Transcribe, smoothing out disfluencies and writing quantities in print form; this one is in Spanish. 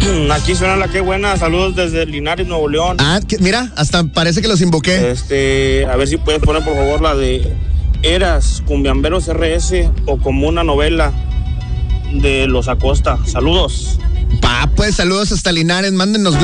Aquí suena la que buena. Saludos desde Linares, Nuevo León. Mira, hasta parece que los invoqué. A ver si puedes poner por favor la de Eras, Cumbiamberos RS o como una novela de Los Acosta. Saludos. Pues saludos hasta Linares, mándenos